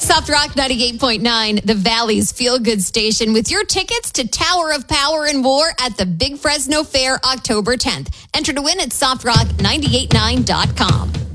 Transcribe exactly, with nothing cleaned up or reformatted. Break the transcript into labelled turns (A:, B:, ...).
A: Soft Rock ninety-eight point nine, the Valley's feel-good station, with your tickets to Tower of Power and War at the Big Fresno Fair October tenth. Enter to win at soft rock nine eight nine dot com.